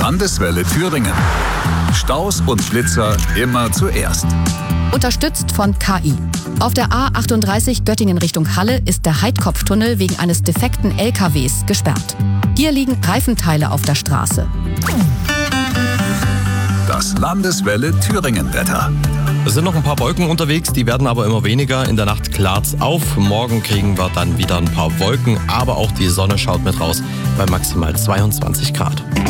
Landeswelle Thüringen. Staus und Blitzer immer zuerst. Unterstützt von KI. Auf der A38 Göttingen Richtung Halle ist der Heidkopftunnel wegen eines defekten LKWs gesperrt. Hier liegen Reifenteile auf der Straße. Das Landeswelle Thüringen-Wetter. Es sind noch ein paar Wolken unterwegs, die werden aber immer weniger. In der Nacht klart's auf. Morgen kriegen wir dann wieder ein paar Wolken, aber auch die Sonne schaut mit raus bei maximal 22 Grad.